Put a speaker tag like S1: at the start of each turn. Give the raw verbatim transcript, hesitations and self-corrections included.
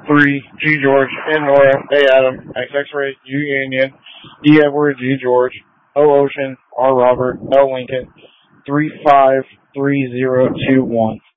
S1: three, G George, N Nora, A Adam, X X-Ray, U Union, E Edward, G George, O Ocean, R Robert, L Lincoln, three five three zero two one.